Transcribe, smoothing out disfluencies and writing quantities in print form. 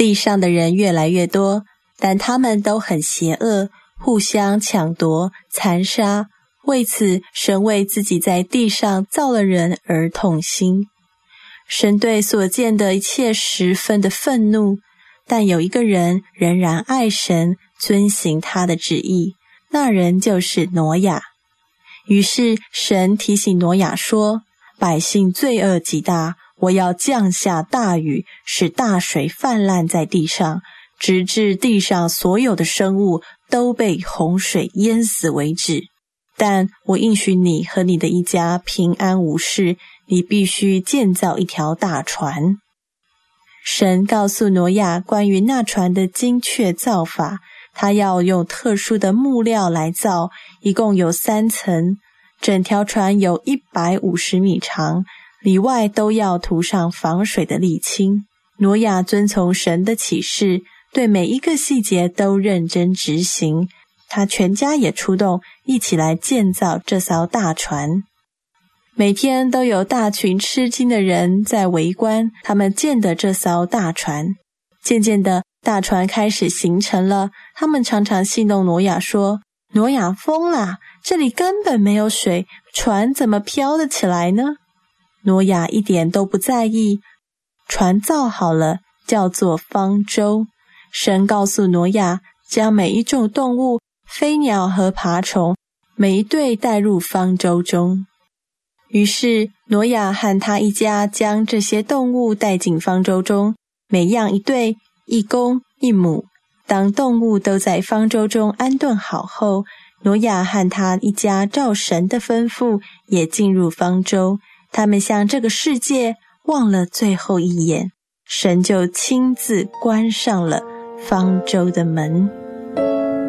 地上的人越来越多，但他们都很邪恶，互相抢夺、残杀。为此，神为自己在地上造了人而痛心。神对所见的一切十分的愤怒，但有一个人仍然爱神，遵行他的旨意，那人就是挪亚。于是神提醒挪亚说，百姓罪恶极大，我要降下大雨，使大水泛滥在地上，直至地上所有的生物都被洪水淹死为止。但我应许你和你的一家平安无事，你必须建造一条大船。神告诉挪亚关于那船的精确造法，他要用特殊的木料来造，一共有3层，整条船有150米长，里外都要涂上防水的沥青。挪亚遵从神的启示，对每一个细节都认真执行，他全家也出动，一起来建造这艘大船。每天都有大群吃惊的人在围观他们建的这艘大船。渐渐的，大船开始形成了，他们常常戏弄挪亚说，挪亚疯啦，这里根本没有水，船怎么飘得起来呢？挪亚一点都不在意，船造好了，叫做方舟。神告诉挪亚，将每一种动物、飞鸟和爬虫，每一对带入方舟中。于是挪亚和他一家将这些动物带进方舟中，每样一对，一公一母。当动物都在方舟中安顿好后，挪亚和他一家照神的吩咐也进入方舟，他们向这个世界望了最后一眼，神就亲自关上了方舟的门。